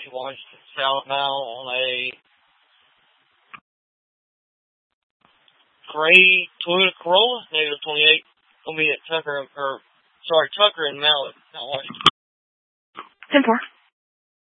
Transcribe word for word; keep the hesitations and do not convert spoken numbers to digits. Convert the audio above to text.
He launched south now on a gray Toyota Corolla, negative twenty-eight. Gonna be at Tucker, or sorry, Tucker and Mallett. Not Washington. ten four.